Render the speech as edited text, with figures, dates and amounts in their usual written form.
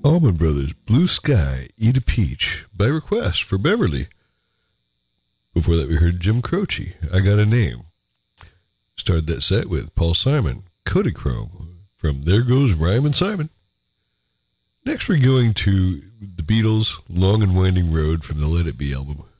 Allman Brothers, Blue Sky, Eat a Peach, by request for Beverly. Before that, we heard Jim Croce, I Got a Name. Started that set with Paul Simon, Kodachrome, from There Goes Rhymin' Simon. Next, we're going to the Beatles' Long and Winding Road from the Let It Be album.